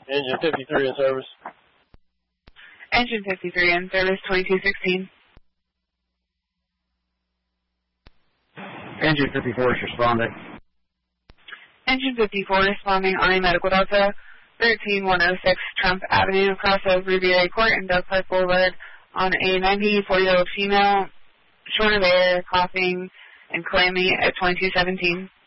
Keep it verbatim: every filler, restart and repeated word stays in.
Engine fifty-three in service. Engine fifty-three in service, twenty-two sixteen. Engine fifty-four is responding. Engine fifty-four responding on a medical delta, thirteen one oh six Trump Avenue, across of Riviera Court and Doug Park Boulevard, on a ninety, forty-year-old female, short of air, coughing, and clammy at twenty-two seventeen.